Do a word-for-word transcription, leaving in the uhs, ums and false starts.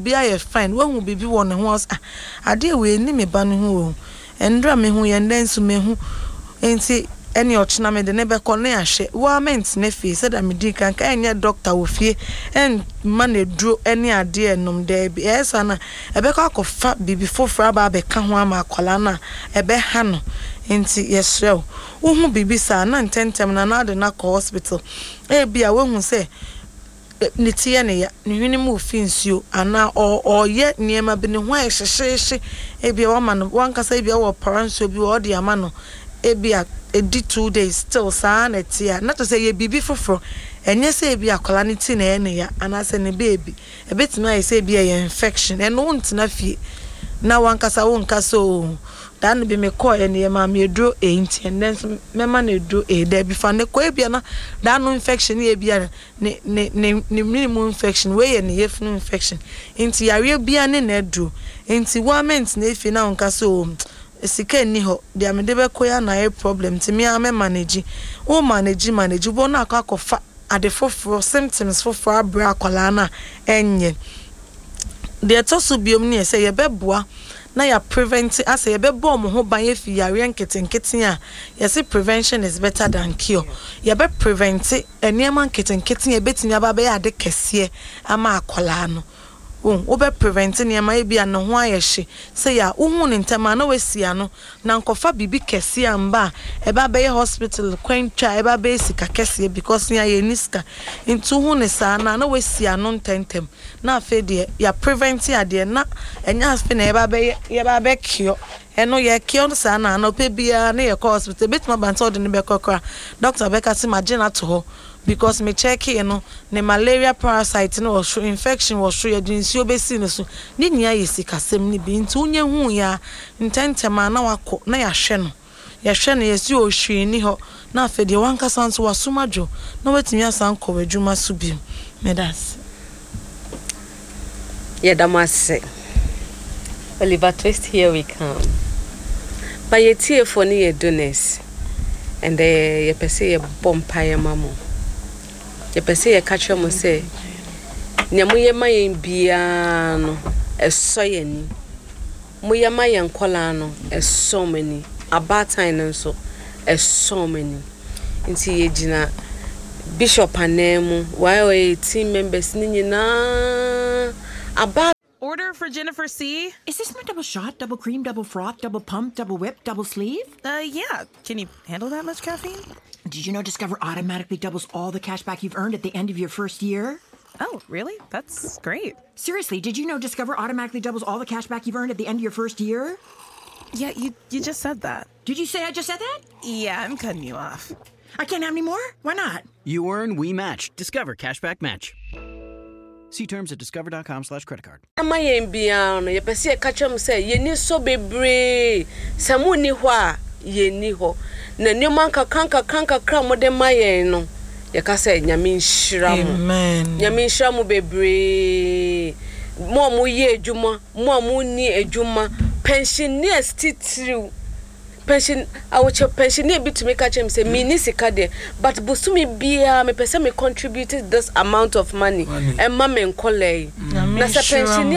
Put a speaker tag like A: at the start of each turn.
A: bibi aye fine wo hu bibi wo ne ho ade we ni me ba ne ho endra me hu ye ndensu me hu enti eni ochina me de ne be ko ne ahwe wa ment ne fi said am di kan ka enye doctor wo fie en man edro eni ade enum de bi esa na ebe ko akofa bibi fofra ba be ka ho ama akola na ebe ha no enti yesrew wo hu bibi sa na ntentem na na de na ko hospital e bia wo hu se ni tie ne ya ni hwini mu finsuo ana o oye niema bi ne ho ehyehyehye e bia wa ma no wankasa e bia wo paransuo bi wo de ama no e bia edi two days still sa na tia na to say ye bibi foforo enye say bi akola ne ti na ene ya ana say ne baby e betimi aye say bi ye infection e no ntina fie na wankasa wo nkasa o dan bi me call ene ma me edro eighty and then me ma na edro e da bi fa ne ko e bia na dan no infection e bia ne ne ne minimum infection we ye ne ye funu infection inti yare bia ne na edro inti wa ment na efi na wankasa o sika ni ho dia me de be koya na e problem ti me am manage o manage manage bo na akakofa ade foforo symptoms foforo abra akola na enye de to so biom ne say ye beboa na ya prevent as ye bebo mo ho ban ye fi yare nketenkete a ye say prevention is better than cure ye be prevent eniema nketenkete ye betimi aba be ade kese ama akola no won obe prevent niema e bia no ho ayehye say ya uhu ne ntama na wasia no na nkofa bibi kese amba e ba be hospital kwentwa e ba be sika kese because ya ye niska into hu ne sa na na wasia no ntentem na afa de ya prevent ade na enya afa na e ba be ye ba be kio eno ye kio sa na na pe bia na ye hospital betuma banto de ne be kokra doctor beka si magina to ho because me check you know ne malaria parasite no was infection was sure yedinsi obesi no so ni nia yesika sem ni bi nti unye hu ya ntentema na wako na ya hwe no ya hwe no yesi o hwe ni ho na afede wanka sanso wasumajo na wetimi asan ko wadwuma so bi medas
B: yeah damase Oliver Twist, here we come by a tear for near donors and they ye pese ye bompire mamo ye pese ye catch mo say nyamuye mayen bia no eso ye ni moye mayen kola no eso mani abatan no so eso mani nti ye gina bishop anemu why we team members ni nyina aba.
C: Order for Jennifer C.
D: Is this my double shot, double cream, double froth, double pump, double whip, double sleeve?
C: Uh, yeah. Can you handle that much caffeine?
D: Did you know Discover automatically doubles all the cash back you've earned at the end of your first year?
C: Oh, really? That's great.
D: Seriously, did you know Discover automatically doubles all the cash back you've earned at the end of your first year?
C: Yeah, you, you just said that.
D: Did you say I just said that?
C: Yeah, I'm cutting you off.
D: I can't have any more? Why not?
E: You earn, we match. Discover Cashback Match. See terms at discover.com slash credit card.
B: Amayen biano, ye pese ye catch em say, ye ni so bebre, samu ni hwa, ye ni ho. Na nyoman ka kanka kanka kra mo de mayen no. Ye ka say nyame nhira mo.
A: Amen.
B: Nyame nhira mo bebre. Mo mo ye adwuma, mo mo ni adwuma. Pensioners titiriu. Pension I would your pensioner bit to make catch him say me ni sika de but busumi bia me pese me contributed this amount of money and mama en college na sa pensioner